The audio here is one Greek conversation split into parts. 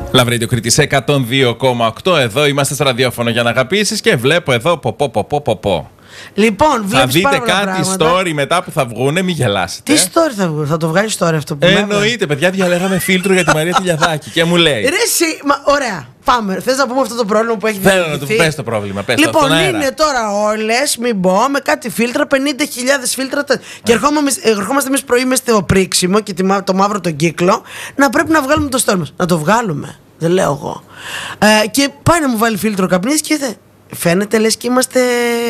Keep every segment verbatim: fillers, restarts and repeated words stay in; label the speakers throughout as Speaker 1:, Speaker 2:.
Speaker 1: Λαβρίδιο Κρήτης εκατόν δύο κόμμα οκτώ. Εδώ είμαστε στο ραδιόφωνο για να αγαπήσεις και βλέπω εδώ πω πω πω πω πω.
Speaker 2: Λοιπόν,
Speaker 1: θα δείτε κάτι story μετά που θα βγούνε, μην γελάσετε.
Speaker 2: Τι story θα βγουν, θα το βγάλει story αυτό που
Speaker 1: ε, Εννοείται, παιδιά, διαλέγαμε φίλτρο για τη Μαρία Τηλιαδάκη και μου λέει.
Speaker 2: Ρε, εσύ, μα, ωραία, πάμε. Θες να πούμε αυτό το πρόβλημα που έχει δημιουργηθεί?
Speaker 1: Θέλω να το πες το πρόβλημα. Πες
Speaker 2: λοιπόν,
Speaker 1: το,
Speaker 2: είναι τώρα όλες, μην πω, με κάτι φίλτρα, πενήντα χιλιάδες φίλτρα. Τα... Και ερχόμαστε εμείς πρωί με στο πρίξιμο και το μαύρο τον κύκλο, να πρέπει να βγάλουμε το story μας. Να το βγάλουμε, δεν λέω εγώ. Ε, και πάει να μου βάλει φίλτρο καπνής και θε... φαίνεται λες και είμαστε.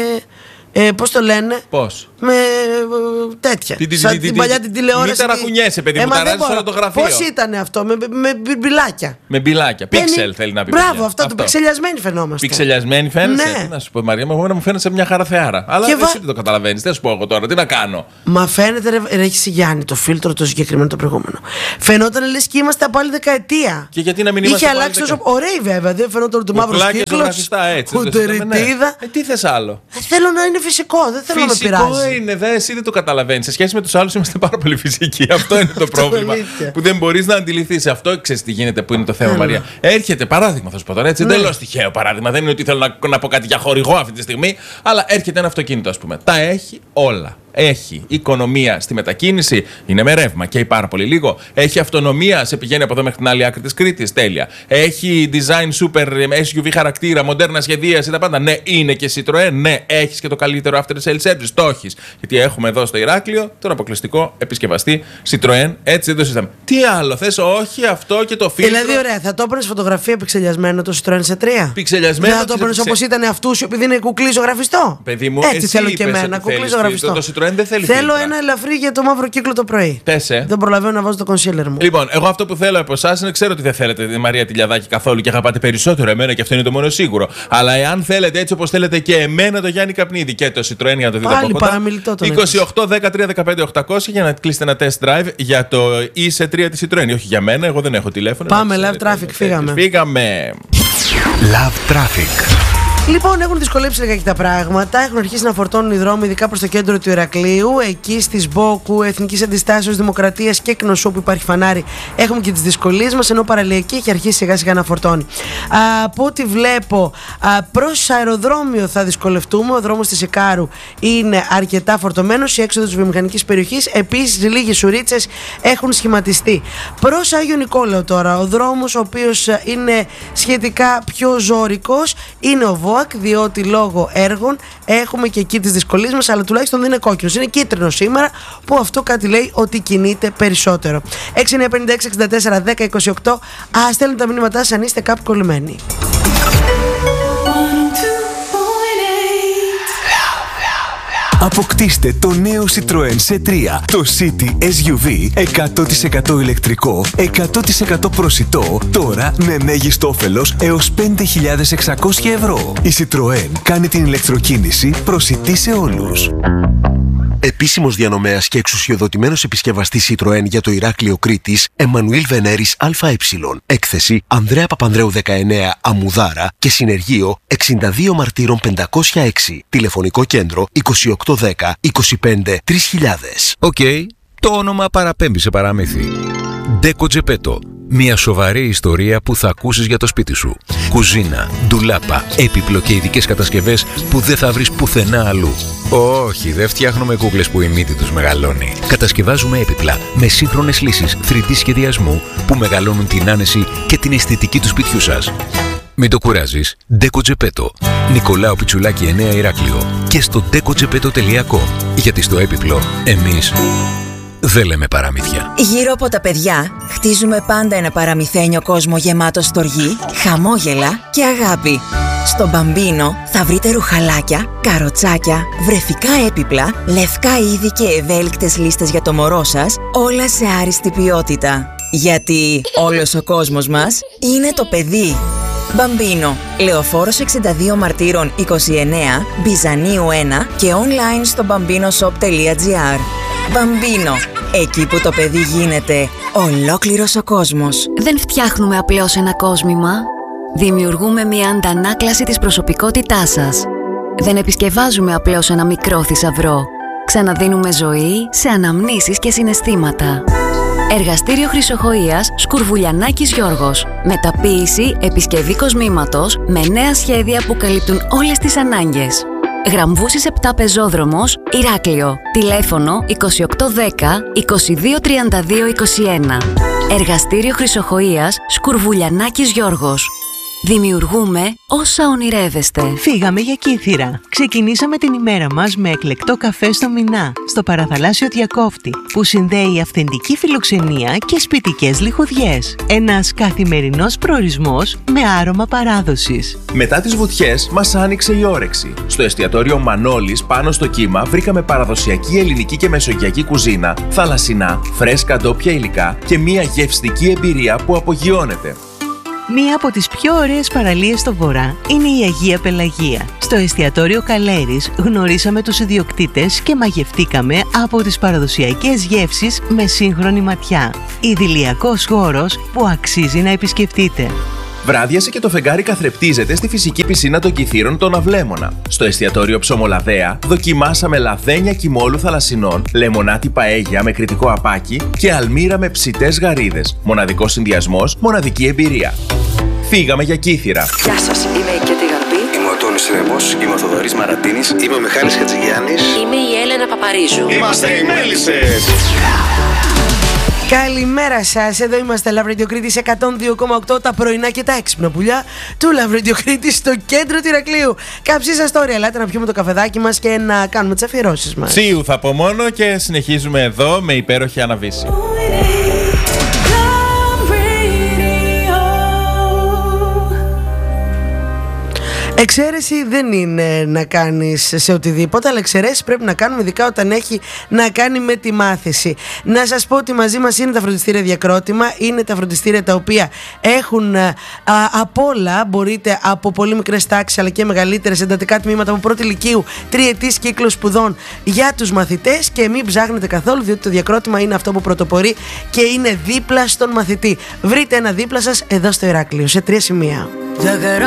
Speaker 2: Ε, πώς το λένε?
Speaker 1: Πώς?
Speaker 2: Με ε, τέτοια. Τι, σαν τι, την τι, παλιά την τηλεόραση.
Speaker 1: Μην ταρακουνιέσαι, παιδί μου, ταράζεις όλο το γραφείο.
Speaker 2: Πώς ήταν αυτό, με, με μπιλάκια.
Speaker 1: Με μπιλάκια. Πίξελ θέλει να πει.
Speaker 2: Μπράβο, αυτό, αυτό το πιξελιασμένοι φαινόμαστε.
Speaker 1: Πιξελιασμένοι φαίνεσαι.
Speaker 2: Ναι.
Speaker 1: Τι να σου πω, Μαρία, μου μου φαίνεσαι μια χαρά θεάρα. Αλλά και εσύ δεν το καταλαβαίνεις. Τι να σου πω εγώ τώρα, τι να κάνω.
Speaker 2: Μα φαίνεται, ρε, ρε έχει Γιάννη, το φίλτρο το συγκεκριμένο το προηγούμενο. Φαινόταν λες και είμαστε από άλλη δεκαετία.
Speaker 1: Και γιατί να μην είμαστε?
Speaker 2: Είχε αλλάξει τόσο. Ωραίοι βέβαια, δεν φαινόταν το μαύρο κύκλο. Ούτε ρητίδα.
Speaker 1: Τι θες άλλο?
Speaker 2: Θέλω να είναι φυσικό, δεν θέλω να με πειράζει.
Speaker 1: Φυσικό είναι, δε, εσύ δεν το καταλαβαίνεις. Σε σχέση με τους άλλους είμαστε πάρα πολύ φυσικοί. Αυτό είναι το πρόβλημα. Που δεν μπορείς να αντιληφθείς. Αυτό ξέρεις τι γίνεται, που είναι το θέμα, Μαρία. Έρχεται, παράδειγμα, θα σου πω τώρα, έτσι, εντελώς τυχαίο παράδειγμα. Δεν είναι ότι θέλω να, να πω κάτι για χορηγό αυτή τη στιγμή, αλλά έρχεται ένα αυτοκίνητο, ας πούμε. Τα έχει όλα. Έχει οικονομία στη μετακίνηση, είναι με ρεύμα και πάρα πολύ λίγο. Έχει αυτονομία, σε πηγαίνει από εδώ μέχρι την άλλη άκρη της Κρήτης, τέλεια. Έχει design super ες γιου βι χαρακτήρα, μοντέρνα σχεδίαση, τα πάντα. Ναι, είναι και Citroën. Ναι, έχεις και το καλύτερο after sales service. Το έχεις. Γιατί έχουμε εδώ στο Ηράκλειο τον αποκλειστικό επισκευαστή Citroën. Έτσι δεν το συζητάμε. Τι άλλο θες? Όχι, αυτό και το φίλτρο.
Speaker 2: Δηλαδή, ωραία, θα το έπαιρνες φωτογραφία πιξελιασμένο το Citroën σι τρία?
Speaker 1: Πιξελιασμένο.
Speaker 2: Δεν θα το έπαιρνες όπως ήταν αυτούσιο, επειδή είναι κουκλίζο γραφιστό.
Speaker 1: Παιδί μου,
Speaker 2: έτσι θέλω και εμένα, κουκλίζο γραφιστό.
Speaker 1: Δεν θέλει
Speaker 2: θέλω
Speaker 1: φίλτρα.
Speaker 2: Ένα ελαφρύ για το μαύρο κύκλο το πρωί.
Speaker 1: Τέσσε.
Speaker 2: Δεν προλαβαίνω να βάζω το concealer μου.
Speaker 1: Λοιπόν, εγώ αυτό που θέλω από εσάς είναι, ξέρω ότι δεν θέλετε τη Μαρία Τηλιαδάκη καθόλου και αγαπάτε περισσότερο εμένα και αυτό είναι το μόνο σίγουρο. Αλλά εάν θέλετε έτσι όπως θέλετε και εμένα το Γιάννη Καπνίδη και το Citroën για να το δείτε από κοντά. είκοσι οκτώ δεκατρία δεκαπέντε οκτακόσια για να κλείσετε ένα test drive για το ι σι τρία της Citroën. Όχι για μένα, εγώ δεν έχω τηλέφωνο.
Speaker 2: Πάμε, Love Traffic, φύγαμε.
Speaker 1: Φύγαμε.
Speaker 3: Love Traffic.
Speaker 2: Λοιπόν, έχουν δυσκολέψει λιγάκι τα πράγματα. Έχουν αρχίσει να φορτώνουν οι δρόμοι, ειδικά προς το κέντρο του Ηρακλείου. Εκεί στις Μπόκου, Εθνικής Αντιστάσεως, Δημοκρατίας και Κνωσού που υπάρχει φανάρι, έχουμε και τις δυσκολίες μας. Ενώ παραλιακή έχει αρχίσει σιγά σιγά να φορτώνει. Α, από ό,τι βλέπω, προς αεροδρόμιο θα δυσκολευτούμε. Ο δρόμος της Ικάρου είναι αρκετά φορτωμένος. Η έξοδο της βιομηχανικής περιοχής, επίσης, λίγες σουρίτσες έχουν σχηματιστεί. Προς Άγιο Νικόλαο τώρα, ο δρόμος ο οποίος είναι σχετικά πιο ζώρικος είναι ο Βόακ, διότι λόγω έργων έχουμε και εκεί τις δυσκολίες μας, αλλά τουλάχιστον δεν είναι κόκκινος, είναι κίτρινο σήμερα, που αυτό κάτι λέει ότι κινείται περισσότερο. έξι εννιά πέντε έξι εξήντα τέσσερα δέκα είκοσι οκτώ. Α, στέλνουν τα μηνύματά σας αν είστε κάπου κολλημένοι.
Speaker 3: Αποκτήστε το νέο Citroën σι τρία, το City ες γιου βι, εκατό τοις εκατό ηλεκτρικό, εκατό τοις εκατό προσιτό, τώρα με μέγιστο όφελος έως πέντε χιλιάδες εξακόσια ευρώ. Η Citroën κάνει την ηλεκτροκίνηση προσιτή σε όλους.
Speaker 4: Επίσημος διανομέας και εξουσιοδοτημένος επισκευαστής Citroën για το Ηράκλειο Κρήτης, Εμμανουήλ Βενέρης ΑΕ. Έκθεση Ανδρέα Παπανδρέου δεκαεννέα Αμμουδάρα και συνεργείο εξήντα δύο Μαρτύρων πεντακόσια έξι. Τηλεφωνικό κέντρο είκοσι οκτώ δέκα είκοσι πέντε τρεις χιλιάδες.
Speaker 5: Οκ, okay, το όνομα παραπέμπει σε παραμύθι. Ντέκο Τζεπέτο. Μια σοβαρή ιστορία που θα ακούσεις για το σπίτι σου. Κουζίνα, ντουλάπα, έπιπλο και ειδικές κατασκευές που δεν θα βρεις πουθενά αλλού. Όχι, δεν φτιάχνουμε κούκλες που η μύτη τους μεγαλώνει. Κατασκευάζουμε έπιπλα με σύγχρονες λύσεις θρι ντι σχεδιασμού που μεγαλώνουν την άνεση και την αισθητική του σπιτιού σας. Μην το κουράζεις. Ντέκο Τζεπέτο. Νικολάου Πιτσουλάκη εννέα Ηράκλειο. Και στο ντέκο τζεπέτο τελεία κομ. Γιατί στο έπιπλο εμείς δεν λέμε παραμύθια.
Speaker 6: Γύρω από τα παιδιά χτίζουμε πάντα ένα παραμυθένιο κόσμο γεμάτο στοργή, χαμόγελα και αγάπη. Στο Μπαμπίνο θα βρείτε ρουχαλάκια, καροτσάκια, βρεφικά έπιπλα, λευκά είδη και ευέλικτες λίστες για το μωρό σας, όλα σε άριστη ποιότητα. Γιατί όλος ο κόσμος μας είναι το παιδί. Μπαμπίνο, Λεωφόρος εξήντα δύο Μαρτύρων είκοσι εννέα, Μπιζανίου ένα και online στο μπαμπίνοσοπ τελεία τζι άρ. Μπαμπίνο, εκεί που το παιδί γίνεται ολόκληρος ο κόσμος.
Speaker 7: Δεν φτιάχνουμε απλώς ένα κόσμημα. Δημιουργούμε μια αντανάκλαση της προσωπικότητάς σας. Δεν επισκευάζουμε απλώς ένα μικρό θησαυρό. Ξαναδίνουμε ζωή σε αναμνήσεις και συναισθήματα. Εργαστήριο Χρυσοχοΐας Σκουρβουλιανάκης Γιώργος. Μεταποίηση, επισκευή κοσμήματος με νέα σχέδια που καλύπτουν όλες τις ανάγκες. Γραμβούσης επτά Πεζόδρομος, Ηράκλειο. Τηλέφωνο είκοσι οκτώ δέκα είκοσι δύο τριάντα δύο είκοσι ένα. Εργαστήριο Χρυσοχοΐας Σκουρβουλιανάκης Γιώργος. Δημιουργούμε όσα ονειρεύεστε.
Speaker 8: Φύγαμε για Κύθυρα. Ξεκινήσαμε την ημέρα μας με εκλεκτό καφέ στο Μινά, στο παραθαλάσσιο Διακόφτη, που συνδέει αυθεντική φιλοξενία και σπιτικές λιχουδιές. Ένας καθημερινός προορισμός με άρωμα παράδοσης.
Speaker 9: Μετά τις βουτιές μας άνοιξε η όρεξη. Στο εστιατόριο Μανώλης, πάνω στο κύμα, βρήκαμε παραδοσιακή ελληνική και μεσογειακή κουζίνα, θαλασσινά, φρέσκα ντόπια υλικά και μια γευστική εμπειρία που απογειώνεται.
Speaker 8: Μία από τις πιο ωραίες παραλίες στο Βορρά είναι η Αγία Πελαγία. Στο εστιατόριο Καλέρης γνωρίσαμε τους ιδιοκτήτες και μαγευτήκαμε από τις παραδοσιακές γεύσεις με σύγχρονη ματιά. Ιδηλιακός χώρος που αξίζει να επισκεφτείτε.
Speaker 9: Βράδιασε και το φεγγάρι καθρεπτίζεται στη φυσική πισίνα των Κιθήρων των Αυλέμονα. Στο εστιατόριο Ψωμολαδέα δοκιμάσαμε λαδένια κιμόλου θαλασσινών, λεμονάτι παέγια με κριτικό απάκι και αλμύρα με ψητές γαρίδες. Μοναδικός συνδυασμός, μοναδική εμπειρία. Φύγαμε για Κύθυρα.
Speaker 10: Γεια σας, είμαι η Κέτη Γαρμπή.
Speaker 11: Είμαι ο Τόνης Ρεμός, είμαι ο Θοδωρής Μαρατίνης.
Speaker 12: Είμαι ο Μιχάλης Χατζηγιάννης.
Speaker 10: Είμαι η Έλενα Παπαρίζου.
Speaker 12: Είμαστε οι Μέλισσες.
Speaker 2: Καλημέρα σας, εδώ είμαστε Love Radio Κρήτης εκατόν δύο κόμμα οκτώ, τα πρωινά και τα έξυπνα πουλιά του Love Radio Κρήτης στο κέντρο του Ηρακλείου. Κάψη σας τώρα, ελάτε να πιούμε το καφεδάκι μας και να κάνουμε τις αφιερώσεις μας.
Speaker 1: Τσίου θα πω μόνο και συνεχίζουμε εδώ με υπέροχη αναβίση.
Speaker 2: Εξαίρεση δεν είναι να κάνεις σε οτιδήποτε, αλλά εξαιρέσεις πρέπει να κάνουμε, ειδικά όταν έχει να κάνει με τη μάθηση. Να σας πω ότι μαζί μας είναι τα φροντιστήρια Διακρότημα, είναι τα φροντιστήρια τα οποία έχουν α, απ' όλα, μπορείτε από πολύ μικρές τάξεις αλλά και μεγαλύτερες, εντατικά τμήματα από πρώτη λυκείου, τριετής κύκλος σπουδών για τους μαθητές, και μην ψάχνετε καθόλου, διότι το Διακρότημα είναι αυτό που πρωτοπορεί και είναι δίπλα στον μαθητή. Βρείτε ένα δίπλα σας εδώ στο Ηράκλειο, σε τρία σημεία.